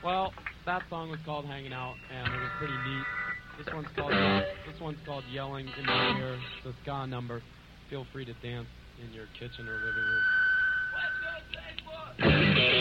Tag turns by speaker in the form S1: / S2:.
S1: Well, that song was called "Hanging Out," and it was pretty neat. This one's called "Yelling in the Air." It's a ska number. Feel free to dance in your kitchen or living room.